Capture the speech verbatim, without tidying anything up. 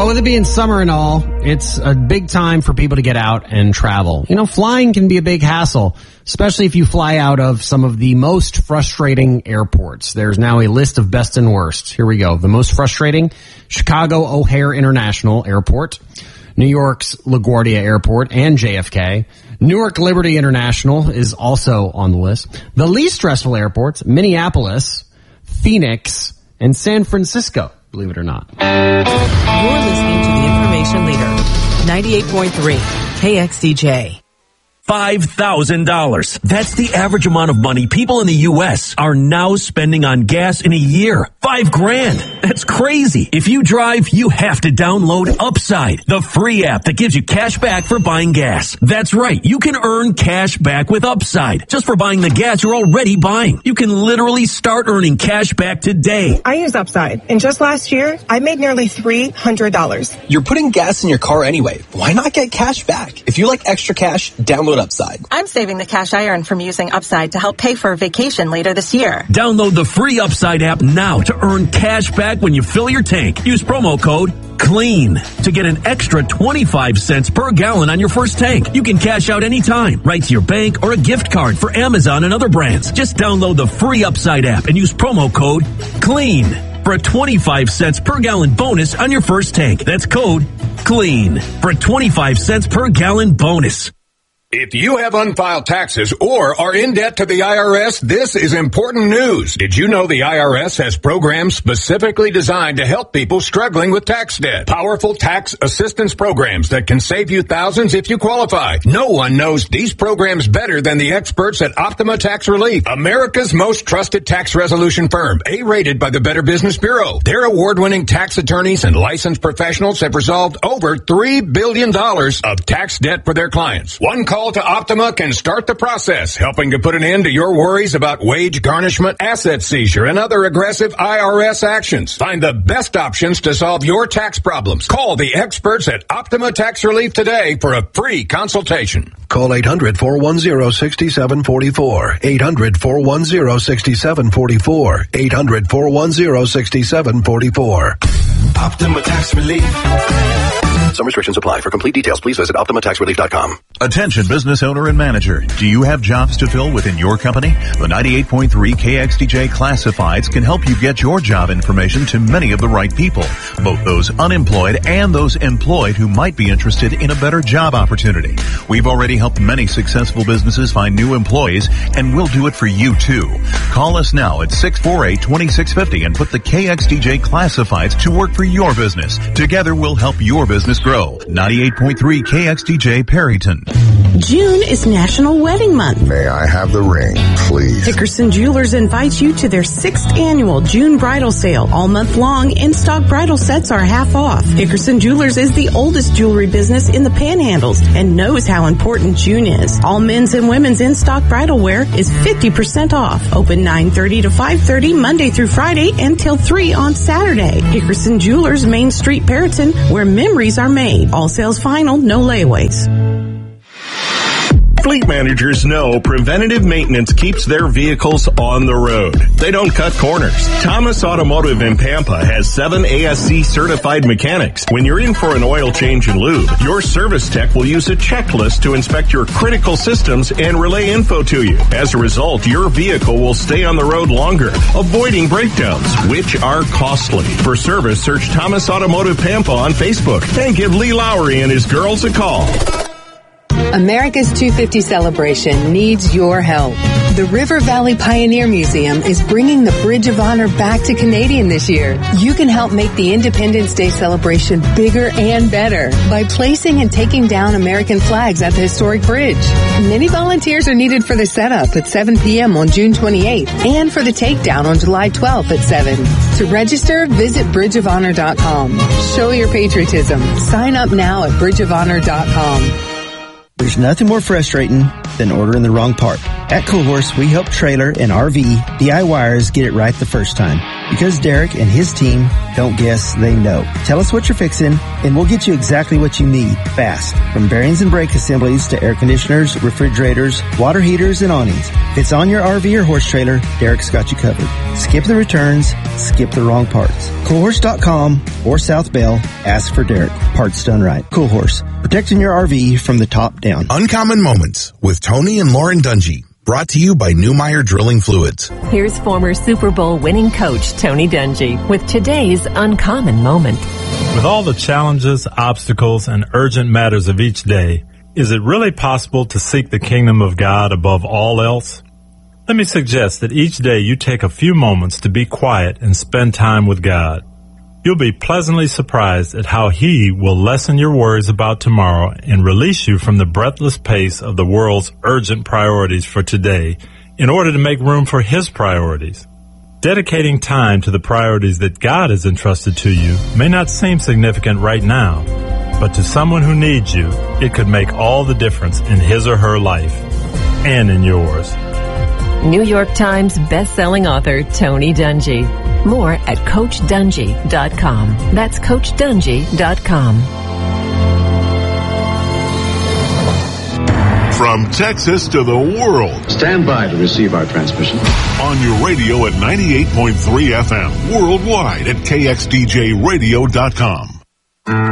Well, with it being summer and all, it's a big time for people to get out and travel. You know, flying can be a big hassle, especially if you fly out of some of the most frustrating airports. There's now a list of best and worst. Here we go. The most frustrating, Chicago O'Hare International Airport, New York's LaGuardia Airport and J F K. Newark Liberty International is also on the list. The least stressful airports, Minneapolis, Phoenix, and San Francisco, believe it or not. You're listening to the Information Leader, ninety-eight point three K X D J. five thousand dollars. That's the average amount of money people in the U S are now spending on gas in a year. Five grand. That's crazy. If you drive, you have to download Upside, the free app that gives you cash back for buying gas. That's right. You can earn cash back with Upside just for buying the gas you're already buying. You can literally start earning cash back today. I use Upside, and just last year, I made nearly three hundred dollars. You're putting gas in your car anyway. Why not get cash back? If you like extra cash, download Upside. I'm saving the cash I earn from using Upside to help pay for a vacation later this year. Download the free Upside app now to earn cash back when you fill your tank. Use promo code CLEAN to get an extra twenty-five cents per gallon on your first tank. You can cash out anytime, right to your bank or a gift card for Amazon and other brands. Just download the free Upside app and use promo code CLEAN for a twenty-five cents per gallon bonus on your first tank. That's code CLEAN for a twenty-five cents per gallon bonus. If you have unfiled taxes or are in debt to the I R S, this is important news. Did you know the I R S has programs specifically designed to help people struggling with tax debt? Powerful tax assistance programs that can save you thousands if you qualify. No one knows these programs better than the experts at Optima Tax Relief, America's most trusted tax resolution firm, A-rated by the Better Business Bureau. Their award-winning tax attorneys and licensed professionals have resolved over three billion dollars of tax debt for their clients. One call to Optima can start the process, helping to put an end to your worries about wage garnishment, asset seizure, and other aggressive I R S actions. Find the best options to solve your tax problems. Call the experts at Optima Tax Relief today for a free consultation. Call eight hundred, four one zero, six seven four four. eight hundred, four one zero, six seven four four. eight hundred, four one zero, six seven four four. Optima Tax Relief. Some restrictions apply. For complete details, please visit optima tax relief dot com. Attention business owner and manager. Do you have jobs to fill within your company? The ninety-eight point three K X D J Classifieds can help you get your job information to many of the right people, both those unemployed and those employed who might be interested in a better job opportunity. We've already helped many successful businesses find new employees, and we'll do it for you too. Call us now at six four eight, two six five zero and put the K X D J Classifieds to work for your business. Together we'll help your business grow. ninety-eight point three K X D J Perryton. June is National Wedding Month. May I have the ring, please? Hickerson Jewelers invites you to their sixth annual June bridal sale. All month long, in-stock bridal sets are half off. Hickerson Jewelers is the oldest jewelry business in the Panhandles and knows how important June is. All men's and women's in-stock bridal wear is fifty percent off. Open nine thirty to five thirty Monday through Friday until three on Saturday. Hickerson Jewelers, Main Street, Perryton, where memories are made. All sales final, no layaways. Fleet managers know preventative maintenance keeps their vehicles on the road. They don't cut corners. Thomas Automotive in Pampa has seven A S C certified mechanics. When you're in for an oil change and lube, your service tech will use a checklist to inspect your critical systems and relay info to you. As a result, your vehicle will stay on the road longer, avoiding breakdowns, which are costly. For service, search Thomas Automotive Pampa on Facebook and give Lee Lowry and his girls a call. America's two fifty celebration needs your help. The River Valley Pioneer Museum is bringing the Bridge of Honor back to Canadian this year. You can help make the Independence Day celebration bigger and better by placing and taking down American flags at the historic bridge. Many volunteers are needed for the setup at seven p.m. on June twenty-eighth and for the takedown on July twelfth at seven. To register, visit bridge of honor dot com. Show your patriotism. Sign up now at bridge of honor dot com. There's nothing more frustrating than ordering the wrong part. At Cool Horse, we help trailer and R V DIYers get it right the first time. Because Derek and his team don't guess, they know. Tell us what you're fixing, and we'll get you exactly what you need fast. From bearings and brake assemblies to air conditioners, refrigerators, water heaters, and awnings. If it's on your R V or horse trailer, Derek's got you covered. Skip the returns, skip the wrong parts. cool horse dot com or South Bell, ask for Derek. Parts done right. Cool Horse, protecting your R V from the top down. Uncommon Moments with Tony and Lauren Dungy. Brought to you by Newmeyer Drilling Fluids. Here's former Super Bowl winning coach Tony Dungy with today's Uncommon Moment. With all the challenges, obstacles, and urgent matters of each day, is it really possible to seek the kingdom of God above all else? Let me suggest that each day you take a few moments to be quiet and spend time with God. You'll be pleasantly surprised at how He will lessen your worries about tomorrow and release you from the breathless pace of the world's urgent priorities for today in order to make room for His priorities. Dedicating time to the priorities that God has entrusted to you may not seem significant right now, but to someone who needs you, it could make all the difference in his or her life and in yours. New York Times best-selling author Tony Dungy. More at coach dungy dot com. That's coach dungy dot com. From Texas to the world. Stand by to receive our transmission. On your radio at ninety-eight point three F M. Worldwide at K X D J radio dot com.